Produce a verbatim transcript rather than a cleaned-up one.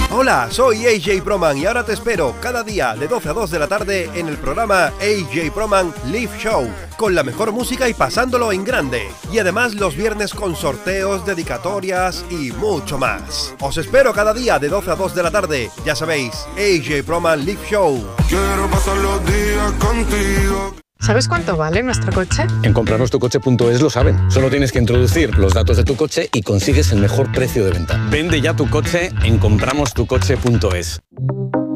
Hola, soy A J Proman y ahora te espero cada día de doce a dos de la tarde en el programa A J Proman Live Show, con la mejor música y pasándolo en grande. Y además los viernes con sorteos, dedicatorias y mucho más. Os espero cada día de doce a dos de la tarde, ya sabéis, A J Proman Live Show. Quiero pasar los días contigo. ¿Sabes cuánto vale nuestro coche? En compramos tu coche punto es lo saben. Solo tienes que introducir los datos de tu coche y consigues el mejor precio de venta. Vende ya tu coche en compramos tu coche punto es.